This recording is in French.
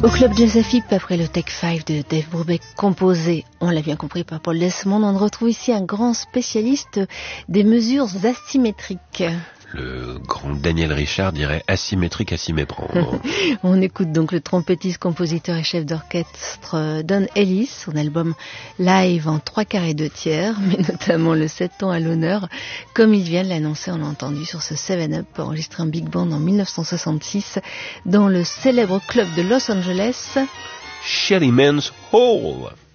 Au club Jazz FIP, après le Take 5 de Dave Brubeck, composé, on l'a bien compris, par Paul Desmond, on retrouve ici un grand spécialiste des mesures asymétriques. Le grand Daniel Richard dirait asymétrique à s'y méprendre. On écoute donc le trompettiste, compositeur et chef d'orchestre Don Ellis, son album live en 3/4 et 2/3, mais notamment le 7 ans à l'honneur. Comme il vient de l'annoncer, on l'a entendu sur ce 7-Up, enregistré en big band en 1966, dans le célèbre club de Los Angeles, Sherryman's Hall.